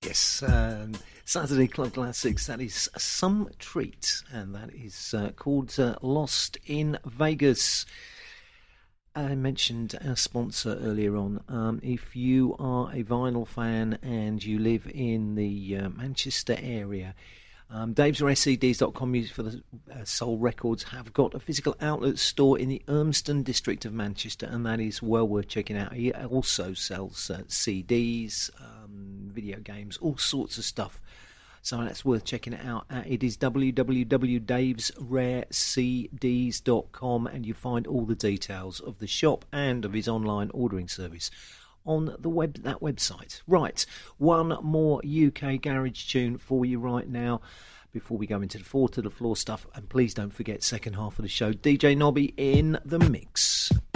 Yes, Saturday Club Classics, that is some treat, and that is called Lost in Vegas. I mentioned our sponsor earlier on. If you are a vinyl fan and you live in the Manchester area, DavesRSCDs.com for the Soul Records have got a physical outlet store in the Urmston district of Manchester, and that is well worth checking out. He also sells CDs, video games, all sorts of stuff. So that's worth checking it out. It is www.davesrarecds.com, and you find all the details of the shop and of his online ordering service on that website. Right, one more UK garage tune for you right now before we go into the 4 to the floor stuff. And please don't forget, second half of the show, DJ Nobby in the mix.